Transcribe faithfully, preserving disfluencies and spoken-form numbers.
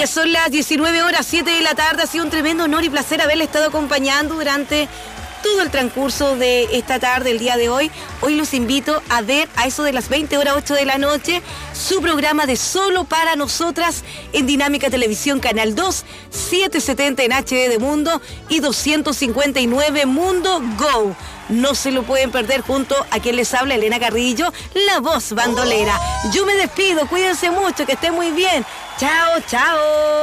Ya son las diecinueve horas, siete de la tarde. Ha sido un tremendo honor y placer haberle estado acompañando durante todo el transcurso de esta tarde, el día de hoy. Hoy los invito a ver a eso de las veinte horas, ocho de la noche, su programa de Solo para Nosotras en Dinámica Televisión, Canal dos, setecientos setenta en H D de Mundo y doscientos cincuenta y nueve Mundo Go. No se lo pueden perder, junto a quien les habla, Elena Carrillo, la voz bandolera. Yo me despido, cuídense mucho, que estén muy bien. Chao, chao.